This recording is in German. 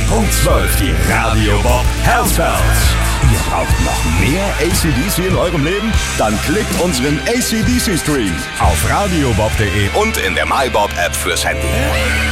Punkt 12 die Radio Bob Health Bells. Ihr braucht noch mehr AC/DC in eurem Leben? Dann klickt unseren AC/DC Stream auf radiobob.de und in der MyBob App fürs Handy.